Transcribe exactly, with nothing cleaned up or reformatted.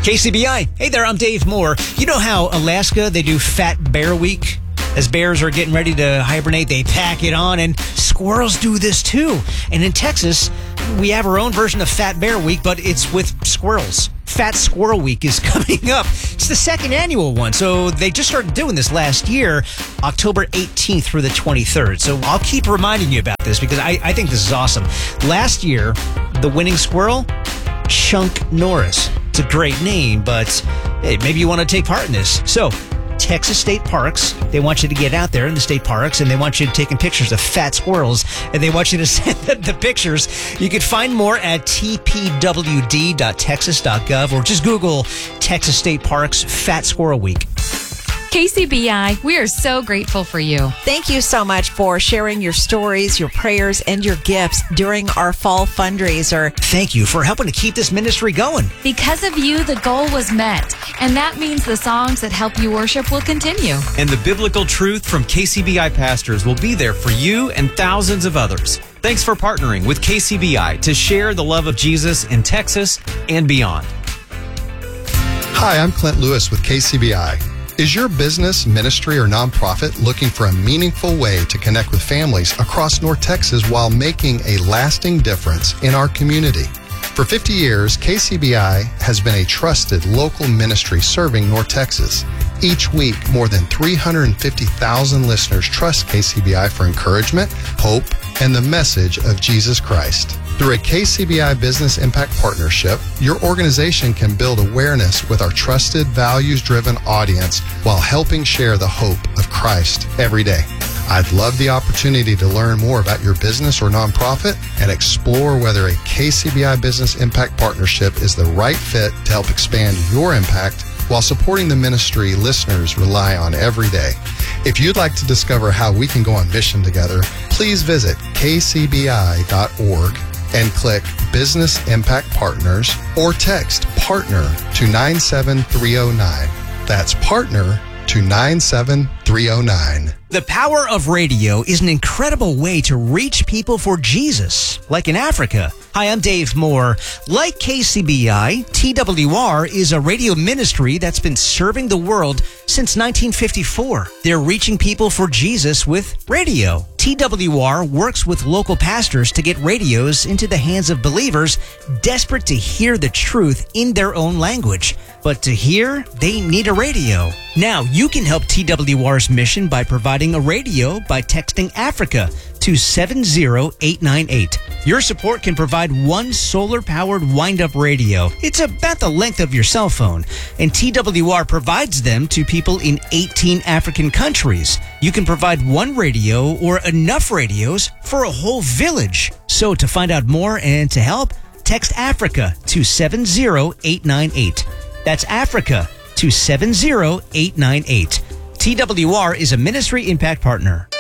K C B I. Hey there, I'm Dave Moore. You know how Alaska, they do Fat Bear Week? As bears are getting ready to hibernate, they pack it on, and squirrels do this too. And in Texas, we have our own version of Fat Bear Week, but it's with squirrels. Fat Squirrel Week is coming up. It's the second annual one, so they just started doing this last year, October eighteenth through the twenty-third. So I'll keep reminding you about this because I, I think this is awesome. Last year, the winning squirrel, Chunk Norris. It's a great name, but hey, maybe you want to take part in this. So, Texas State Parks, they want you to get out there in the state parks, and they want you taking pictures of fat squirrels, and they want you to send them the pictures. You can find more at t p w d dot texas dot gov or just Google Texas State Parks Fat Squirrel Week. K C B I, we are so grateful for you. Thank you so much for sharing your stories, your prayers, and your gifts during our fall fundraiser. Thank you for helping to keep this ministry going. Because of you, the goal was met. And that means the songs that help you worship will continue. And the biblical truth from K C B I pastors will be there for you and thousands of others. Thanks for partnering with K C B I to share the love of Jesus in Texas and beyond. Hi, I'm Clint Lewis with K C B I. Is your business, ministry, or nonprofit looking for a meaningful way to connect with families across North Texas while making a lasting difference in our community? For fifty years, K C B I has been a trusted local ministry serving North Texas. Each week, more than three hundred fifty thousand listeners trust K C B I for encouragement, hope, and the message of Jesus Christ. Through a K C B I Business Impact Partnership, your organization can build awareness with our trusted, values-driven audience while helping share the hope of Christ every day. I'd love the opportunity to learn more about your business or nonprofit and explore whether a K C B I Business Impact Partnership is the right fit to help expand your impact while supporting the ministry listeners rely on every day. If you'd like to discover how we can go on mission together, please visit k c b i dot org and click Business Impact Partners or text PARTNER to nine seven three zero nine. That's PARTNER to nine seven three zero nine. The power of radio is an incredible way to reach people for Jesus, like in Africa. Hi, I'm Dave Moore. Like K C B I, T W R is a radio ministry that's been serving the world since nineteen fifty-four. They're reaching people for Jesus with radio. T W R works with local pastors to get radios into the hands of believers desperate to hear the truth in their own language. But to hear, they need a radio. Now, you can help T W R's mission by providing a radio by texting Africa to seven zero eight nine eight. Your support can provide one solar-powered wind-up radio. It's about the length of your cell phone, and T W R provides them to people in eighteen African countries. You can provide one radio or enough radios for a whole village. So to find out more and to help, text Africa to seven zero eight nine eight. That's Africa to seven zero eight nine eight. T W R is a Ministry Impact Partner.